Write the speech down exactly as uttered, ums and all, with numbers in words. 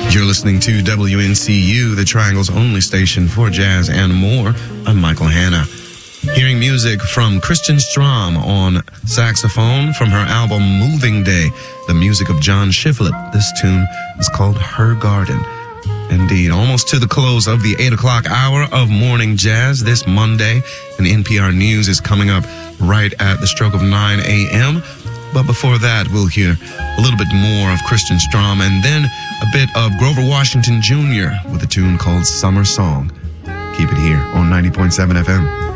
You're listening to W N C U, the Triangle's only station for jazz and more. I'm Michael Hanna. Hearing music from Kristen Strom on saxophone from her album Moving Day, the music of John Shiflett. This tune is called Her Garden. Indeed, almost to the close of the eight o'clock hour of Morning Jazz this Monday, and N P R News is coming up right at the stroke of nine a.m., but before that, we'll hear a little bit more of Kristen Strom and then a bit of Grover Washington Junior with a tune called Summer Song. Keep it here on ninety point seven F M.